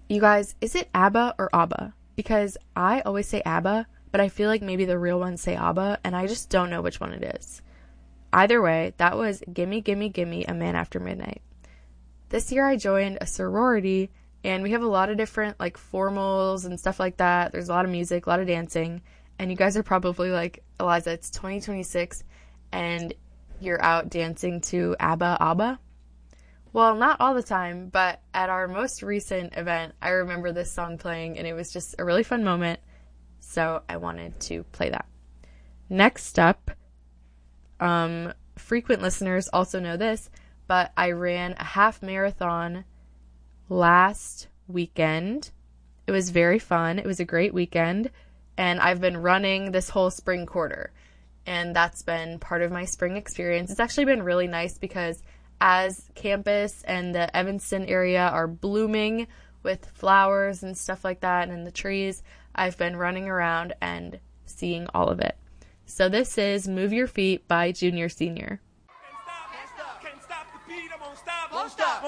You guys, is it ABBA or ABBA? Because I always say ABBA, but I feel like maybe the real ones say ABBA, and I just don't know which one it is. Either way, that was Gimme Gimme Gimme, A Man After Midnight. This year I joined a sorority, and we have a lot of different, like, formals and stuff like that. There's a lot of music, a lot of dancing, and you guys are probably like, Eliza, it's 2026, and you're out dancing to ABBA ABBA? Well, not all the time, but at our most recent event, I remember this song playing, and it was just a really fun moment, so I wanted to play that. Next up, frequent listeners also know this, but I ran a half marathon last weekend. It was very fun. It was a great weekend, and I've been running this whole spring quarter, and that's been part of my spring experience. It's actually been really nice because as campus and the Evanston area are blooming with flowers and stuff like that and the trees, I've been running around and seeing all of it. So this is Move Your Feet by Junior Senior. Can't stop the beat, I'm won't stop.